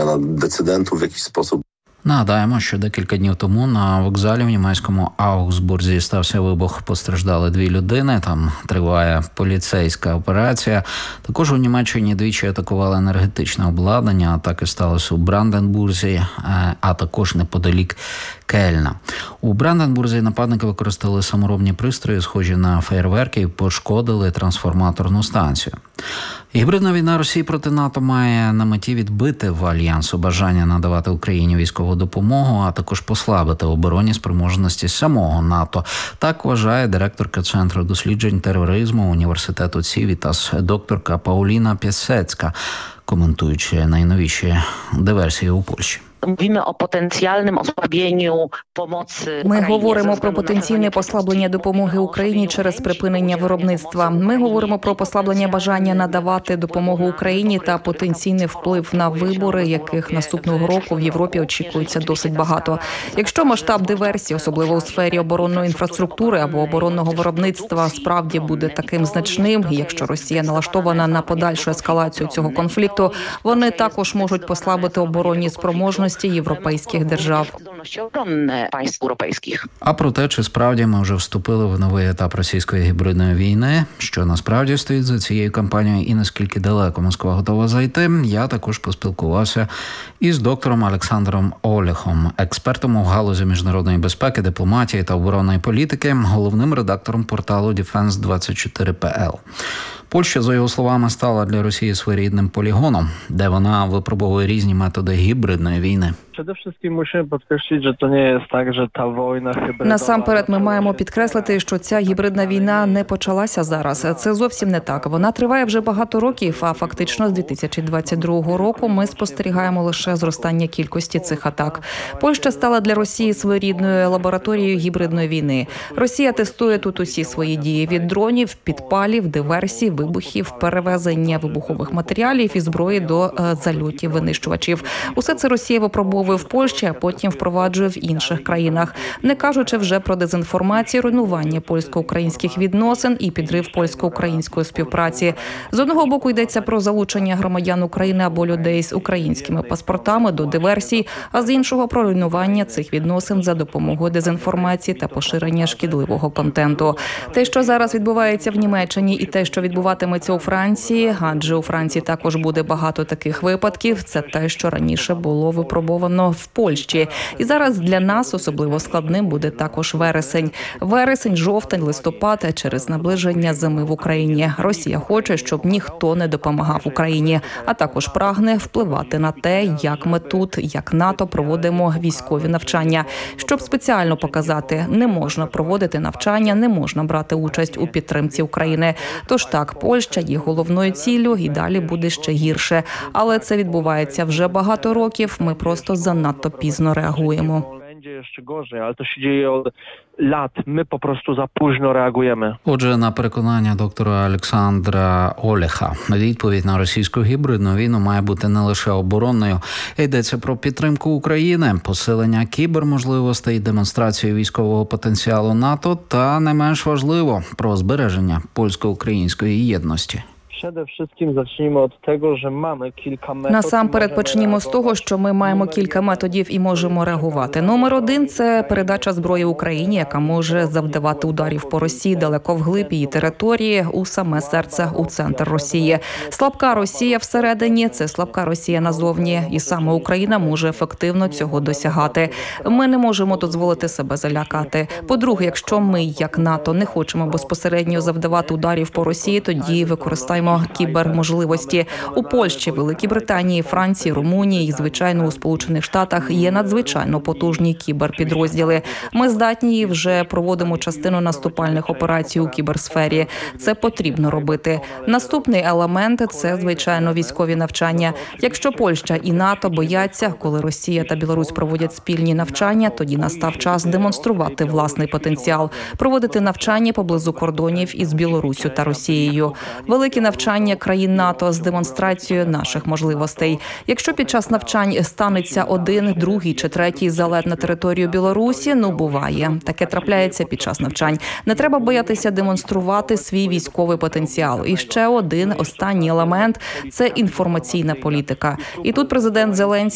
na decydentów w jakiś sposób. Нагадаємо, що декілька днів тому на вокзалі в німецькому Аугсбурзі стався вибух, постраждали 2 людини, там триває поліцейська операція. Також у Німеччині двічі атакували енергетичне обладнання, атаки сталися у Бранденбурзі, а також неподалік Кельна. У Бранденбурзі нападники використали саморобні пристрої, схожі на феєрверки, і пошкодили трансформаторну станцію. Гібридна війна Росії проти НАТО має на меті відбити в Альянсу бажання надавати Україні військову допомогу, а також послабити оборонні спроможності самого НАТО. Так вважає директорка Центру досліджень тероризму Університету Цівітас, докторка Пауліна Пєсецька, коментуючи найновіші диверсії у Польщі. Ми говоримо про потенційне послаблення допомоги Україні через припинення виробництва. Ми говоримо про послаблення бажання надавати допомогу Україні та потенційний вплив на вибори, яких наступного року в Європі очікується досить багато. Якщо масштаб диверсії, особливо у сфері оборонної інфраструктури або оборонного виробництва, справді буде таким значним, і якщо Росія налаштована на подальшу ескалацію цього конфлікту, вони також можуть послабити оборонні спроможності європейських держав. А про те, чи справді ми вже вступили в новий етап російської гібридної війни, що насправді стоїть за цією кампанією і наскільки далеко Москва готова зайти, я також поспілкувався із доктором Олександром Олехом, експертом у галузі міжнародної безпеки, дипломатії та оборонної політики, головним редактором порталу Defense24.pl. Польща, за його словами, стала для Росії своєрідним полігоном, де вона випробовує різні методи гібридної війни. Насамперед ми маємо підкреслити, що ця гібридна війна не почалася зараз. Це зовсім не так. Вона триває вже багато років, а фактично з 2022 року ми спостерігаємо лише зростання кількості цих атак. Польща стала для Росії своєрідною лабораторією гібридної війни. Росія тестує тут усі свої дії – від дронів, підпалів, диверсій, вибухів, перевезення вибухових матеріалів і зброї до зальотів винищувачів. Усе це Росія випробовує в Польщі, а потім впроваджує в інших країнах. Не кажучи вже про дезінформацію, руйнування польсько-українських відносин і підрив польсько-української співпраці. З одного боку йдеться про залучення громадян України або людей з українськими паспортами до диверсій, а з іншого про руйнування цих відносин за допомогою дезінформації та поширення шкідливого контенту. Те, що зараз відбувається в Німеччині, і те, що відбуватиметься у Франції, адже у Франції також буде багато таких випадків, це те, що раніше було випробовано в Польщі. І зараз для нас особливо складним буде також вересень. Вересень, жовтень, листопад через наближення зими в Україні. Росія хоче, щоб ніхто не допомагав Україні, а також прагне впливати на те, як ми тут, як НАТО, проводимо військові навчання. Щоб спеціально показати, не можна проводити навчання, не можна брати участь у підтримці України. Тож так, Польща є головною ціллю і далі буде ще гірше. Але це відбувається вже багато років, ми просто занадто пізно реагуємо. Ще gorzej, ale to się dzieje od lat. My po prostu za późno reagujemy. Отже, на переконання доктора Олександра Олеха, відповідь на російську гібридну війну має бути не лише оборонною. Йдеться про підтримку України, посилення кіберможливостей, демонстрацію військового потенціалу НАТО та, не менш важливо, про збереження польсько-української єдності. Насамперед почнімо з того, що ми маємо кілька методів і можемо реагувати. Номер 1 – це передача зброї Україні, яка може завдавати ударів по Росії далеко вглиб її території, у саме серце, у центр Росії. Слабка Росія всередині – це слабка Росія назовні. І саме Україна може ефективно цього досягати. Ми не можемо дозволити себе залякати. По-друге, якщо ми, як НАТО, не хочемо безпосередньо завдавати ударів по Росії, тоді використаємо кіберможливості. У Польщі, Великій Британії, Франції, Румунії і, звичайно, у Сполучених Штатах є надзвичайно потужні кіберпідрозділи. Ми здатні і вже проводимо частину наступальних операцій у кіберсфері. Це потрібно робити. Наступний елемент – це, звичайно, військові навчання. Якщо Польща і НАТО бояться, коли Росія та Білорусь проводять спільні навчання, тоді настав час демонструвати власний потенціал, проводити навчання поблизу кордонів із Білоруссю та Росією. Великі навчання країн НАТО з демонстрацією наших можливостей. Якщо під час навчань станеться один, другий чи третій залет на територію Білорусі, буває. Таке трапляється під час навчань. Не треба боятися демонструвати свій військовий потенціал. І ще один, останній елемент – це інформаційна політика. І тут президент Зеленський